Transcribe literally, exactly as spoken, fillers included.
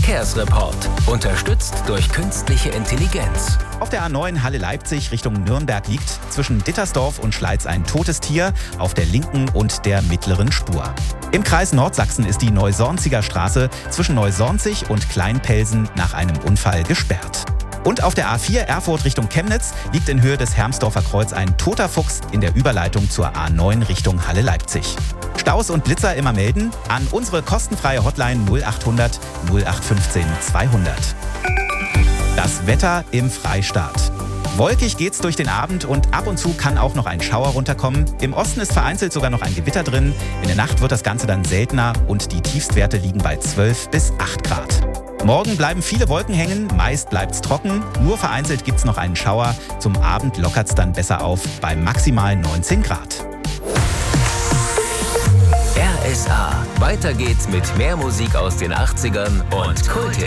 Verkehrsreport. Unterstützt durch künstliche Intelligenz. Auf der A neun Halle Leipzig Richtung Nürnberg liegt zwischen Dittersdorf und Schleiz ein totes Tier auf der linken und der mittleren Spur. Im Kreis Nordsachsen ist die Neusornziger Straße zwischen Neusornzig und Kleinpelsen nach einem Unfall gesperrt. Und auf der A vier Erfurt Richtung Chemnitz liegt in Höhe des Hermsdorfer Kreuz ein toter Fuchs in der Überleitung zur A neun Richtung Halle Leipzig. Staus und Blitzer immer melden an unsere kostenfreie Hotline null achthundert null acht fünfzehn zweihundert. Das Wetter im Freistaat. Wolkig geht's durch den Abend und ab und zu kann auch noch ein Schauer runterkommen. Im Osten ist vereinzelt sogar noch ein Gewitter drin. In der Nacht wird das Ganze dann seltener und die Tiefstwerte liegen bei zwölf bis acht Grad. Morgen bleiben viele Wolken hängen, meist bleibt's trocken. Nur vereinzelt gibt's noch einen Schauer. Zum Abend lockert's dann besser auf bei maximal neunzehn Grad. R S A. Weiter geht's mit mehr Musik aus den achtzigern und Kult.